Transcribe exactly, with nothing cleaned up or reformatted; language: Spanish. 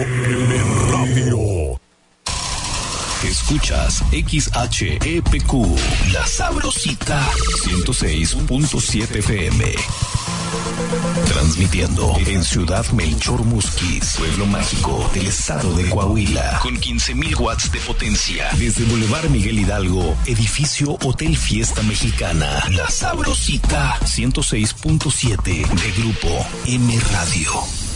M Radio. Escuchas X H E P Q, La Sabrosita, ciento seis punto siete F M. Transmitiendo en Ciudad Melchor Musquis, pueblo mágico del estado de Coahuila, con quince mil watts de potencia. Desde Boulevard Miguel Hidalgo, edificio Hotel Fiesta Mexicana. La Sabrosita, ciento seis punto siete de Grupo M Radio.